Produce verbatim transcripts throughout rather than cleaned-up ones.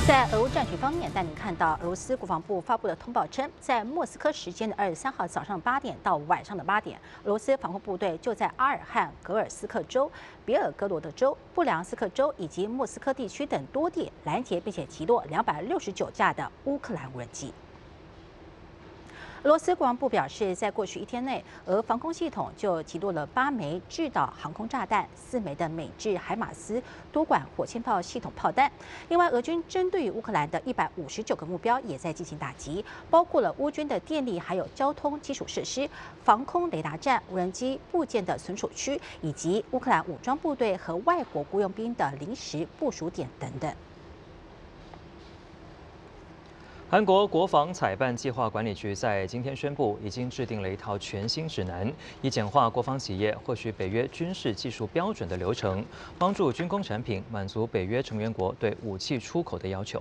在俄乌战局方面，带您看到俄罗斯国防部发布的通报称，在莫斯科时间的二十三号早上八点到晚上的八点，俄罗斯防空部队就在阿尔汉格尔斯克州、别尔哥罗德州、布良斯克州以及莫斯科地区等多地拦截并且击落两百六十九架的乌克兰无人机。 俄罗斯国防部表示，在过去一天内，俄防空系统就击落了八枚制导航空炸弹、四枚的美制海马斯多管火箭炮系统炮弹。另外，俄军针对于乌克兰的一百五十九个目标也在进行打击，包括了乌军的电力还有交通基础设施、防空雷达站、无人机部件的存储区，以及乌克兰武装部队和外国雇佣兵的临时部署点等等。 韩国国防采办计划管理局在今天宣布，已经制定了一套全新指南，以简化国防企业获取北约军事技术标准的流程，帮助军工产品满足北约成员国对武器出口的要求。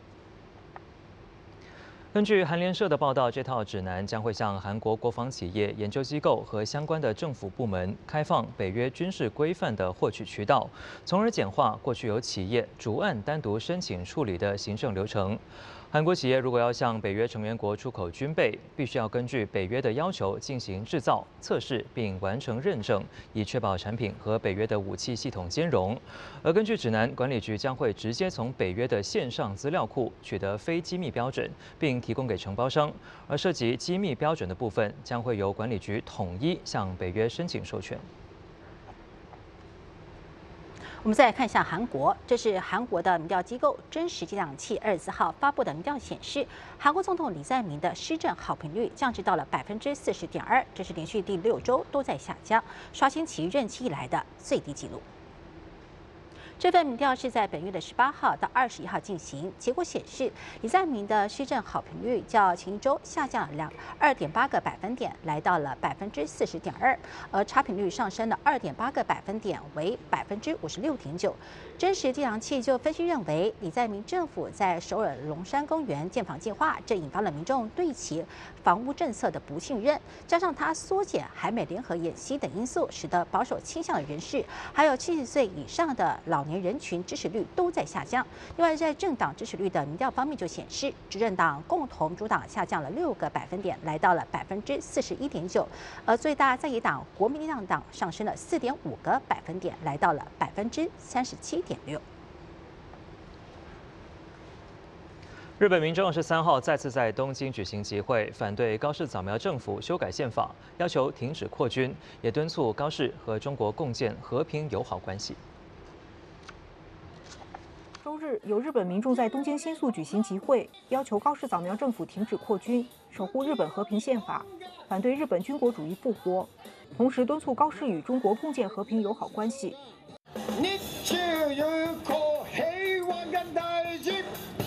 根据韩联社的报道，这套指南将会向韩国国防企业、研究机构和相关的政府部门开放北约军事规范的获取渠道，从而简化过去由企业逐案单独申请处理的行政流程。韩国企业如果要向北约成员国出口军备，必须要根据北约的要求进行制造、测试并完成认证，以确保产品和北约的武器系统兼容。而根据指南，管理局将会直接从北约的线上资料库取得非机密标准，并 提供给承包商，而涉及机密标准的部分，将会由管理局统一向北约申请授权。 我们再来看一下韩国，这是韩国的民调机构真实计量器二十四号发布的民调显示，韩国总统李在明的施政好评率降至到了百分之四十点二，这是连续第六周都在下降，刷新其任期以来的最低纪录。 这份民调是在本月的十八号到二十一号进行，结果显示，李在明的施政好评率较前一周下降了两二点八个百分点，来到了百分之四十点二，而差评率上升了二点八个百分点，为百分之五十六点九。真实计量器就分析认为，李在明政府在首尔龙山公园建房计划，这引发了民众对其房屋政策的不信任，加上他缩减韩美联合演习等因素，使得保守倾向的人士，还有七十岁以上的老 年人群支持率都在下降。另外，在政党支持率的民调方面就显示，执政党共同主党下降了六个百分点，来到了百分之四十一点九，而最大在野党国民力量党上升了四点五个百分点，来到了百分之三十七点六。 日本民众十三号再次在东京举行集会，反对高市早苗政府修改宪法，要求停止扩军，也敦促高市和中国共建和平友好关系。 周日，有日本民众在东京新宿举行集会，要求高市早苗政府停止扩军，守护日本和平宪法，反对日本军国主义复活，同时敦促高市与中国共建和平友好关系。日中友好平和が大事。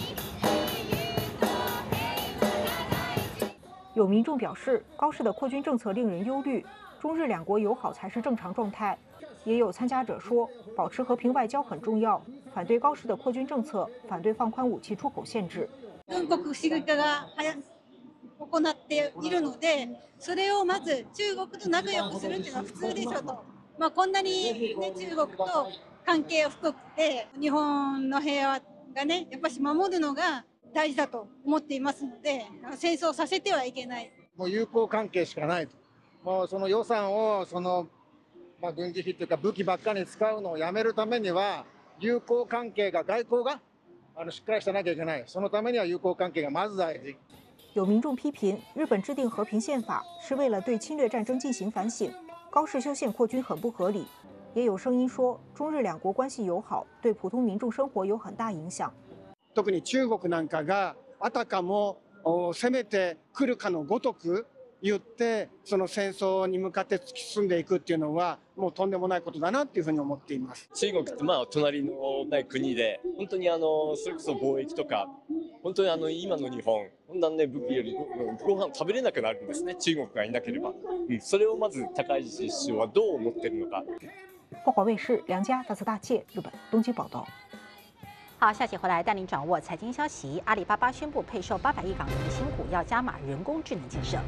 有民众表示，高市的扩军政策令人忧虑，中日两国友好才是正常状态。 也有参加者说，保持和平外交很重要，反对高市的扩军政策，反对放宽武器出口限制。軍国不信化が行っているので、それをまず中国と仲良くするっていうのは普通でしょと。まあこんなにね中国と関係を深くて、日本の平和がねやっぱし守るのが大事だと思っていますので、戦争させてはいけない。もう友好関係しかないと。もうその予算をその まあ軍事費というか武器ばっかり使うのをやめるためには友好関係が外交があのしっかりしてなきゃいけない。そのためには友好関係がまず大事。有民众批评日本制定和平宪法是为了对侵略战争进行反省，高市修宪扩军很不合理。也有声音说，中日两国关系友好对普通民众生活有很大影响。特に中国なんかがあたかも攻めてくるかのごとく 言ってその戦争に向かって突き進んでいくっていうのはもうとんでもないことだなっていうふうに思っています。中国ってまあ隣のない国で本当にあのそれこそ貿易とか本当にあの今の日本こんなね武器よりご飯食べれなくなるんですね。中国がいなければ、うん、それをまず高市首相はどう思ってるのか。花华卫视梁家大次大介日本东京报道。 好，下期回来带您掌握财经消息。阿里巴巴宣布配售八百亿港元的新股，要加码人工智能建设。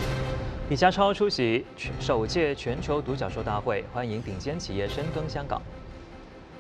李家超出席首届全球独角兽大会，欢迎顶尖企业深耕香港。